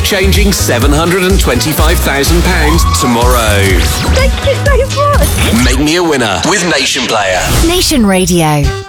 life-changing £725,000 tomorrow. Thank you so much. Make me a winner with Nation Player. Nation Radio.